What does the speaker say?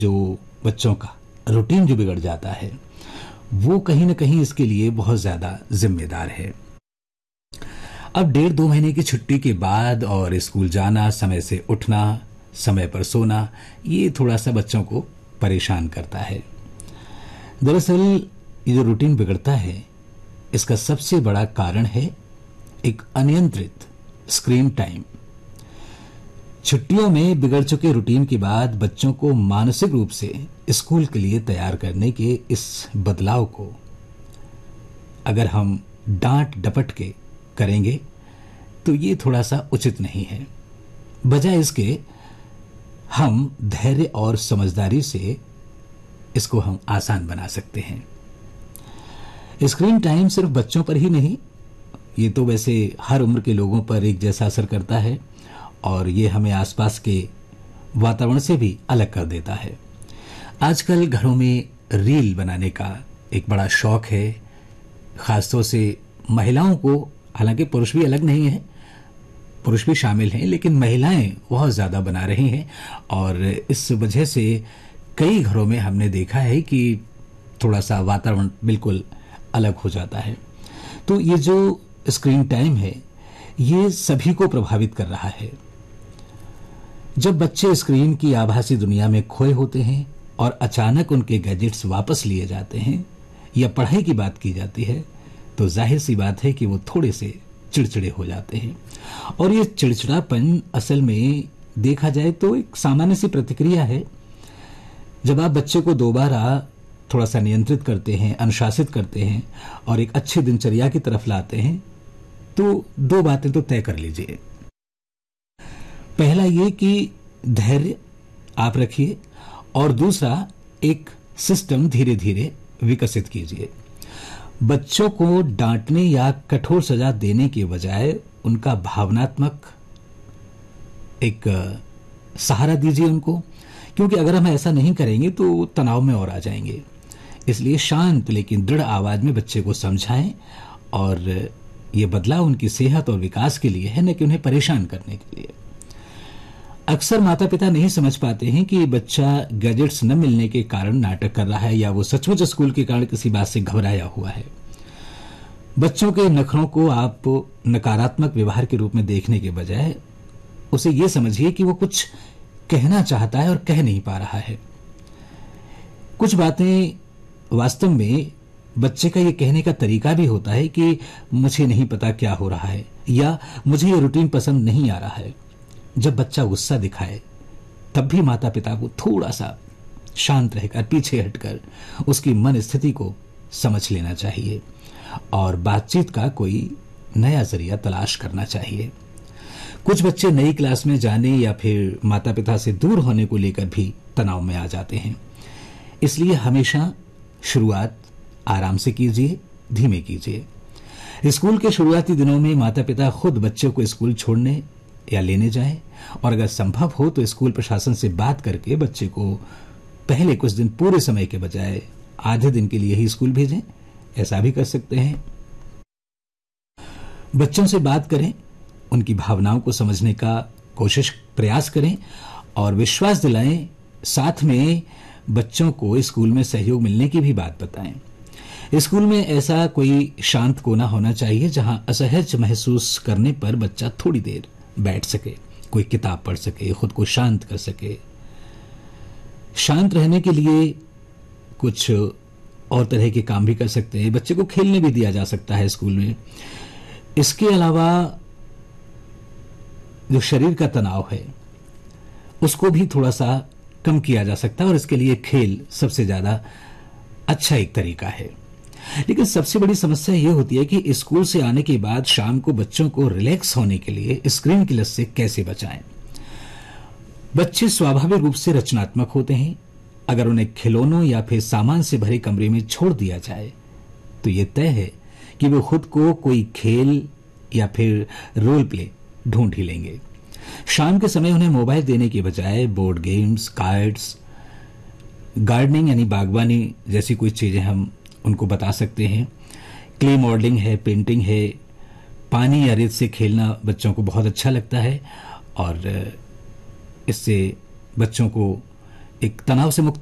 जो बच्चों का रूटीन जो बिगड़ जाता है, वो कहीं ना कहीं इसके लिए बहुत ज्यादा जिम्मेदार है। अब 1.5-2 महीने की छुट्टी के बाद और स्कूल जाना, समय से उठना, समय पर सोना, ये थोड़ा सा बच्चों को परेशान करता है। दरअसल ये जो रूटीन बिगड़ता है, इसका सबसे बड़ा कारण है एक अनियंत्रित स्क्रीन टाइम। छुट्टियों में बिगड़ चुके रूटीन के बाद बच्चों को मानसिक रूप से स्कूल के लिए तैयार करने के इस बदलाव को अगर हम डांट डपट के करेंगे तो ये थोड़ा सा उचित नहीं है। बजाय इसके हम धैर्य और समझदारी से इसको हम आसान बना सकते हैं। स्क्रीन टाइम सिर्फ बच्चों पर ही नहीं, ये तो वैसे हर उम्र के लोगों पर एक जैसा असर करता है और ये हमें आसपास के वातावरण से भी अलग कर देता है। आजकल घरों में रील बनाने का एक बड़ा शौक है, खासतौर से महिलाओं को। हालांकि पुरुष भी अलग नहीं है, पुरुष भी शामिल हैं, लेकिन महिलाएं बहुत ज्यादा बना रही हैं और इस वजह से कई घरों में हमने देखा है कि थोड़ा सा वातावरण बिल्कुल अलग हो जाता है। तो ये जो स्क्रीन टाइम है, ये सभी को प्रभावित कर रहा है। जब बच्चे स्क्रीन की आभासी दुनिया में खोए होते हैं और अचानक उनके गैजेट्स वापस लिए जाते हैं या पढ़ाई की बात की जाती है, तो जाहिर सी बात है कि वो थोड़े से चिड़चिड़े हो जाते हैं। और ये चिड़चिड़ापन असल में देखा जाए तो एक सामान्य सी प्रतिक्रिया है। जब आप बच्चे को दोबारा थोड़ा सा नियंत्रित करते हैं, अनुशासित करते हैं और एक अच्छी दिनचर्या की तरफ लाते हैं, तो 2 बातें तो तय कर लीजिए। पहला ये कि धैर्य आप रखिए और दूसरा एक सिस्टम धीरे धीरे विकसित कीजिए। बच्चों को डांटने या कठोर सजा देने के बजाय उनका भावनात्मक एक सहारा दीजिए उनको, क्योंकि अगर हम ऐसा नहीं करेंगे तो तनाव में और आ जाएंगे। इसलिए शांत लेकिन दृढ़ आवाज में बच्चे को समझाएं और ये बदलाव उनकी सेहत और विकास के लिए है, न कि उन्हें परेशान करने के लिए। अक्सर माता पिता नहीं समझ पाते हैं कि बच्चा गैजेट्स न मिलने के कारण नाटक कर रहा है या वो सचमुच स्कूल के कारण किसी बात से घबराया हुआ है। बच्चों के नखरों को आप नकारात्मक व्यवहार के रूप में देखने के बजाय उसे ये समझिए कि वो कुछ कहना चाहता है और कह नहीं पा रहा है। कुछ बातें वास्तव में बच्चे का ये कहने का तरीका भी होता है कि मुझे नहीं पता क्या हो रहा है या मुझे ये रूटीन पसंद नहीं आ रहा है। जब बच्चा गुस्सा दिखाए तब भी माता पिता को थोड़ा सा शांत रहकर, पीछे हटकर उसकी मन स्थिति को समझ लेना चाहिए और बातचीत का कोई नया जरिया तलाश करना चाहिए। कुछ बच्चे नई क्लास में जाने या फिर माता पिता से दूर होने को लेकर भी तनाव में आ जाते हैं। इसलिए हमेशा शुरुआत आराम से कीजिए, धीमे कीजिए। स्कूल के शुरुआती दिनों में माता पिता खुद बच्चे को स्कूल छोड़ने या लेने जाएं और अगर संभव हो तो स्कूल प्रशासन से बात करके बच्चे को पहले कुछ दिन पूरे समय के बजाय आधे दिन के लिए ही स्कूल भेजें। ऐसा भी कर सकते हैं। बच्चों से बात करें, उनकी भावनाओं को समझने का प्रयास करें और विश्वास दिलाएं। साथ में बच्चों को स्कूल में सहयोग मिलने की भी बात बताएं। स्कूल में ऐसा कोई शांत कोना होना चाहिए जहां असहज महसूस करने पर बच्चा थोड़ी देर बैठ सके, कोई किताब पढ़ सके, खुद को शांत कर सके। शांत रहने के लिए कुछ और तरह के काम भी कर सकते हैं। बच्चे को खेलने भी दिया जा सकता है स्कूल में। इसके अलावा जो शरीर का तनाव है उसको भी थोड़ा सा कम किया जा सकता है और इसके लिए खेल सबसे ज्यादा अच्छा एक तरीका है। लेकिन सबसे बड़ी समस्या यह होती है कि स्कूल से आने के बाद शाम को बच्चों को रिलैक्स होने के लिए स्क्रीन की लत से कैसे बचाएं। बच्चे स्वाभाविक रूप से रचनात्मक होते हैं। अगर उन्हें खिलौनों या फिर सामान से भरे कमरे में छोड़ दिया जाए तो यह तय है कि वे खुद को कोई खेल या फिर रोल प्ले ढूंढ ही लेंगे। शाम के समय उन्हें मोबाइल देने के बजाय बोर्ड गेम्स, कार्ड्स, गार्डनिंग यानी बागवानी जैसी कोई चीजें हम उनको बता सकते हैं। क्ले मॉडलिंग है, पेंटिंग है, पानी या रेत से खेलना बच्चों को बहुत अच्छा लगता है और इससे बच्चों को एक तनाव से मुक्त